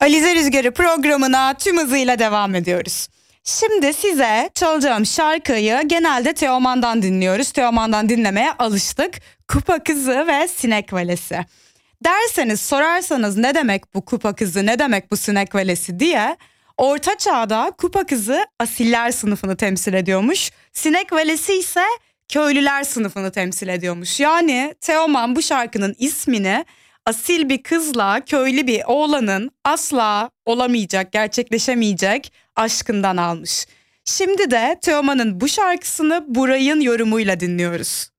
Alize Rüzgarı programına tüm hızıyla devam ediyoruz. Şimdi size çalacağım şarkıyı genelde Teoman'dan dinliyoruz. Teoman'dan dinlemeye alıştık. Kupa Kızı ve Sinek Valesi. Derseniz, sorarsanız ne demek bu kupa kızı, ne demek bu sinek valesi diye, Orta Çağ'da kupa kızı asiller sınıfını temsil ediyormuş. Sinek valesi ise köylüler sınıfını temsil ediyormuş. Yani Teoman bu şarkının ismini asil bir kızla köylü bir oğlanın asla olamayacak, gerçekleşemeyecek aşkından almış. Şimdi de Teoman'ın bu şarkısını Buray'ın yorumuyla dinliyoruz.